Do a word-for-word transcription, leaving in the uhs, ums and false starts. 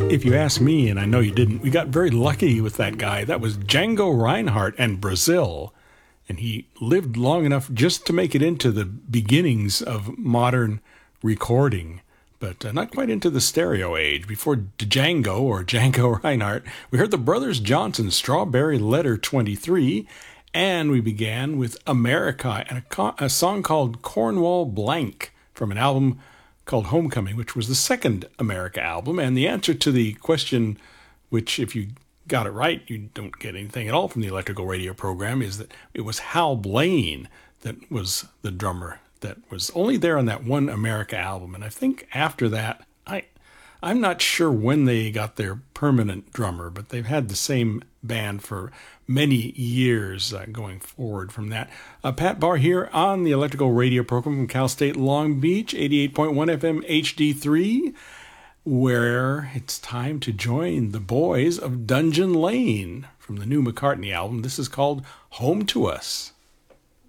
If you ask me, and I know you didn't, we got very lucky with that guy. That was Django Reinhardt and Brazil. And he lived long enough just to make it into the beginnings of modern recording, but uh, not quite into the stereo age. Before Django or Django Reinhardt, we heard the Brothers Johnson, Strawberry Letter twenty-three, and we began with America and a, co- a song called Cornwall Blank from an album called Homecoming, which was the second America album. And the answer to the question, which if you got it right, you don't get anything at all from the Electrical Radio program, is that it was Hal Blaine that was the drummer that was only there on that one America album. And I think after that, I, I'm not sure when they got their permanent drummer, but they've had the same band for many years uh, going forward from that. Uh, Pat Barr here on the Electrical Radio program from Cal State Long Beach, eighty-eight point one F M H D three, where it's time to join the boys of Dungeon Lane from the new McCartney album. This is called Home to Us.